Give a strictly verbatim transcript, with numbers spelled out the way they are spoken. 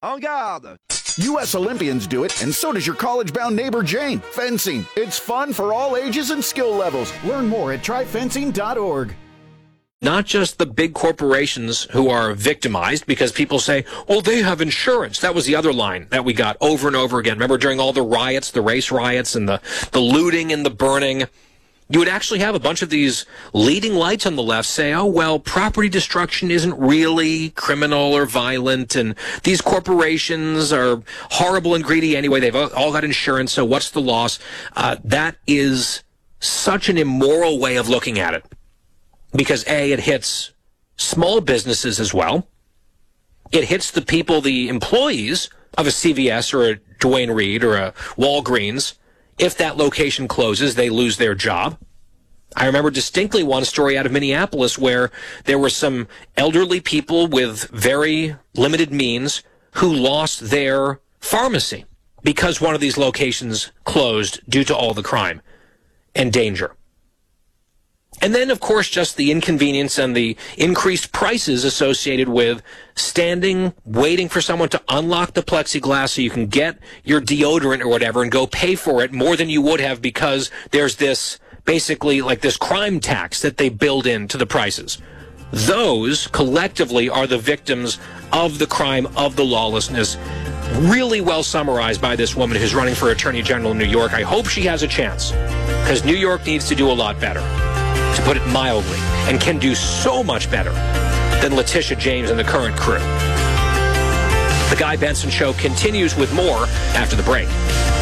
En garde! U S Olympians do it, and so does your college-bound neighbor Jane. Fencing. It's fun for all ages and skill levels. Learn more at try fencing dot org. Not just the big corporations who are victimized because people say, oh, they have insurance. That was the other line that we got over and over again. Remember during all the riots, the race riots and the, the looting and the burning, you would actually have a bunch of these leading lights on the left say, oh, well, property destruction isn't really criminal or violent, and these corporations are horrible and greedy anyway. They've all got insurance, so what's the loss? Uh, that is such an immoral way of looking at it. Because, A, it hits small businesses as well. It hits the people, the employees of a C V S or a Duane Reade or a Walgreens. If that location closes, they lose their job. I remember distinctly one story out of Minneapolis where there were some elderly people with very limited means who lost their pharmacy because one of these locations closed due to all the crime and danger. And then, of course, just the inconvenience and the increased prices associated with standing, waiting for someone to unlock the plexiglass so you can get your deodorant or whatever and go pay for it more than you would have because there's this, basically, like this crime tax that they build into the prices. Those, collectively, are the victims of the crime, of the lawlessness. Really well summarized by this woman who's running for Attorney General in New York. I hope she has a chance, because New York needs to do a lot better, to put it mildly, and can do so much better than Letitia James and the current crew. The Guy Benson Show continues with more after the break.